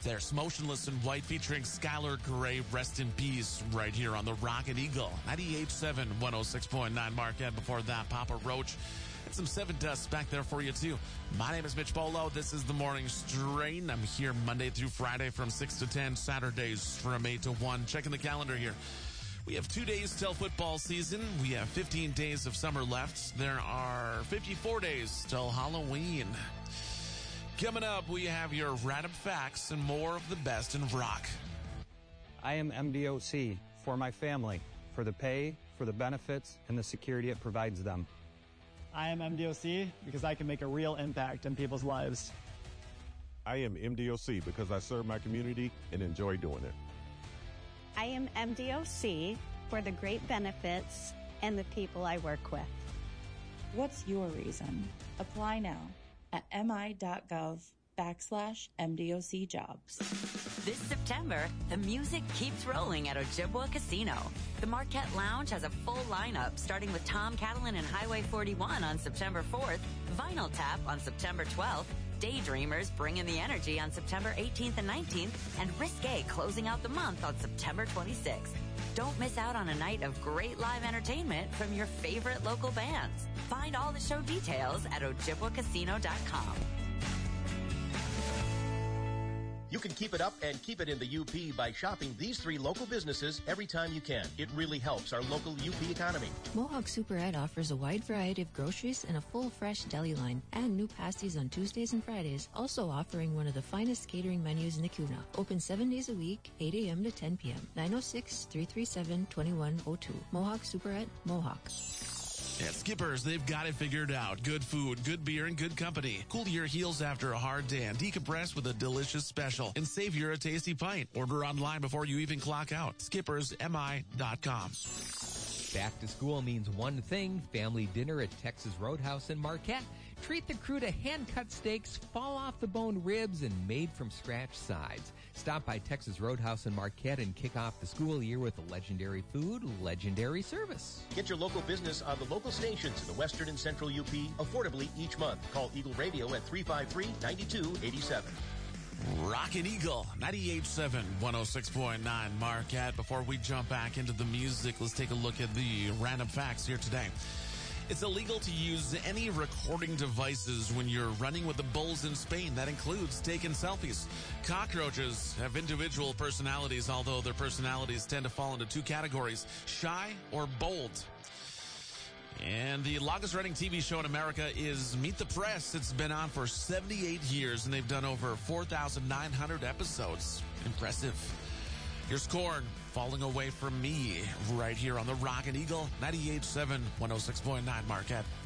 There's Motionless in White featuring Skylar Grey, Rest in Peace, right here on the Rocket Eagle. 98.7, 106.9 Marquette. Before that, Papa Roach. And some Seven Dust back there for you, too. My name is Mitch Bolo. This is The Morning Strain. I'm here Monday through Friday from 6 to 10, Saturdays from 8 to 1. Checking the calendar here. We have 2 days till football season. We have 15 days of summer left. There are 54 days till Halloween. Coming up, we have your random facts and more of the best in rock. I am MDOC for my family, for the pay, for the benefits, and the security it provides them. I am MDOC because I can make a real impact in people's lives. I am MDOC because I serve my community and enjoy doing it. I am MDOC for the great benefits and the people I work with. What's your reason? Apply now at mi.gov/MDOC jobs. This September, the music keeps rolling at Ojibwa Casino. The Marquette Lounge has a full lineup, starting with Tom Catalan and Highway 41 on September 4th, Vinyl Tap on September 12th, Daydreamers bringing the energy on September 18th and 19th, and Risque closing out the month on September 26th. Don't miss out on a night of great live entertainment from your favorite local bands. Find all the show details at OjibwaCasino.com. You can keep it up and keep it in the UP by shopping these 3 local businesses every time you can. It really helps our local UP economy. Mohawk Super Ed offers a wide variety of groceries and a full fresh deli line, and new pasties on Tuesdays and Fridays, also offering one of the finest catering menus in the Kuna. Open 7 days a week, 8 a.m. to 10 p.m. 906-337-2102. Mohawk Super Ed, Mohawk. At Skipper's, they've got it figured out. Good food, good beer, and good company. Cool your heels after a hard day and decompress with a delicious special. And save your a tasty pint. Order online before you even clock out. SkippersMI.com. Back to school means one thing, family dinner at Texas Roadhouse in Marquette. Treat the crew to hand-cut steaks, fall-off-the-bone ribs, and made-from-scratch sides. Stop by Texas Roadhouse in Marquette and kick off the school year with legendary food, legendary service. Get your local business on the local stations in the Western and Central UP affordably each month. Call Eagle Radio at 353-9287. Rockin' Eagle, 98.7, 106.9 Marquette. Before we jump back into the music, let's take a look at the random facts here today. It's illegal to use any recording devices when you're running with the bulls in Spain. That includes taking selfies. Cockroaches have individual personalities, although their personalities tend to fall into 2 categories, shy or bold. And the longest running TV show in America is Meet the Press. It's been on for 78 years, and they've done over 4,900 episodes. Impressive. Here's Korn, Falling Away From Me, right here on the Rockin' Eagle, 98.7, 106.9 Marquette.